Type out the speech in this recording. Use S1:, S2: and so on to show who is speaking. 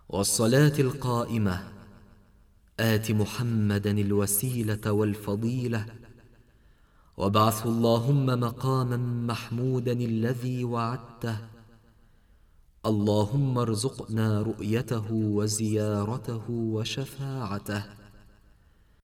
S1: والصلاة القائمة آت محمدا الوسيلة والفضيلة وابعثه اللهم مقاما محمودا الذي وعدته. اللهم ارزقنا رؤيته وزيارته وشفاعته.